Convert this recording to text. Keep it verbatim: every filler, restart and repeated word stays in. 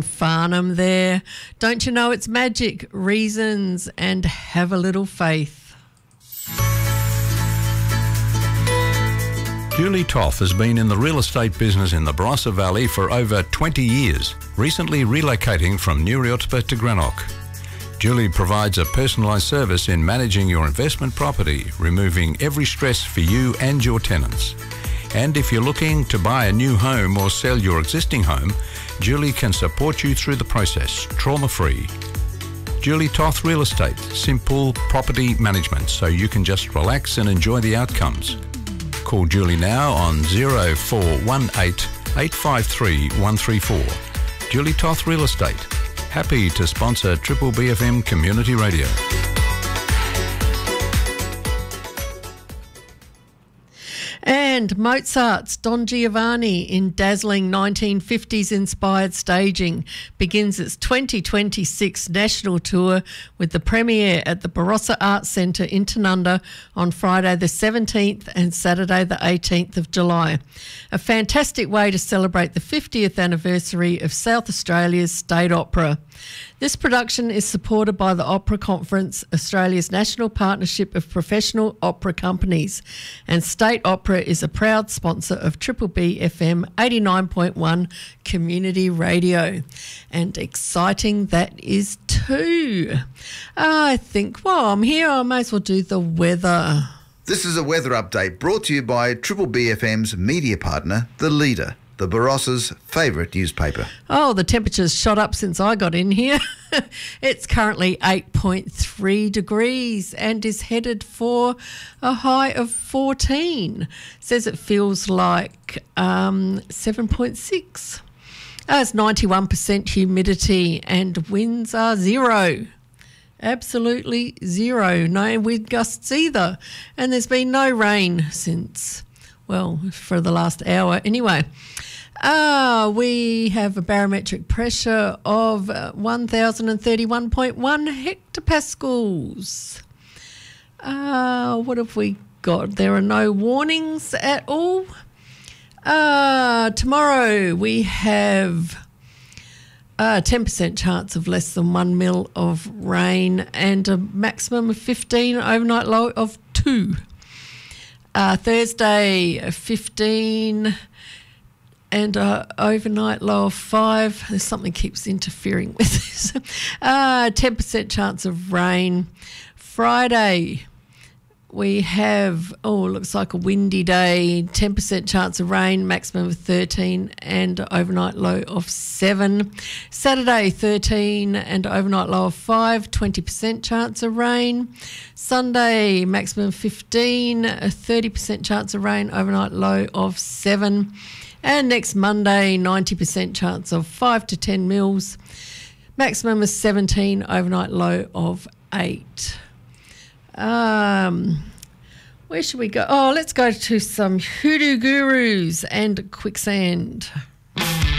Farnham there. Don't you know it's magic? Reasons and have a little faith. Julie Toth has been in the real estate business in the Barossa Valley for over twenty years, recently relocating from Newriotpa to Greenock. Julie provides a personalised service in managing your investment property, removing every stress for you and your tenants. And if you're looking to buy a new home or sell your existing home, Julie can support you through the process, trauma-free. Julie Toth Real Estate, simple property management so you can just relax and enjoy the outcomes. Call Julie now on zero four one eight, eight five three, one three four. Julie Toth Real Estate. Happy to sponsor Triple B F M Community Radio. And Mozart's Don Giovanni in dazzling nineteen fifties inspired staging begins its twenty twenty-six national tour with the premiere at the Barossa Arts Centre in Tanunda on Friday the seventeenth and Saturday the eighteenth of July. A fantastic way to celebrate the fiftieth anniversary of South Australia's State Opera. This production is supported by the Opera Conference, Australia's national partnership of professional opera companies, and State Opera is a proud sponsor of Triple B F M eighty-nine point one Community Radio. And exciting that is too. I think, well, I'm here, I may as well do the weather. This is a weather update brought to you by Triple B F M's media partner, The Leader, the Barossa's favourite newspaper. Oh, the temperature's shot up since I got in here. It's currently eight point three degrees and is headed for a high of fourteen. Says it feels like um, seven point six. Uh, it's ninety-one percent humidity and winds are zero. Absolutely zero. No wind gusts either. And there's been no rain since, well, for the last hour anyway. Uh, we have a barometric pressure of uh, one thousand thirty-one point one hectopascals. Uh, what have we got? There are no warnings at all. Uh, tomorrow we have a ten percent chance of less than one mil of rain and a maximum of fifteen, overnight low of two. Uh, Thursday, fifteen and uh, overnight low of five. There's something keeps interfering with this. uh, ten percent chance of rain. Friday, we have, oh, looks like a windy day, ten percent chance of rain, maximum of thirteen and overnight low of seven. Saturday, thirteen and overnight low of five, twenty percent chance of rain. Sunday, maximum fifteen, a thirty percent chance of rain, overnight low of seven. And next Monday, ninety percent chance of five to ten mils, maximum of seventeen, overnight low of eight. Um, where should we go? Oh, let's go to some Hoodoo Gurus and Quicksand.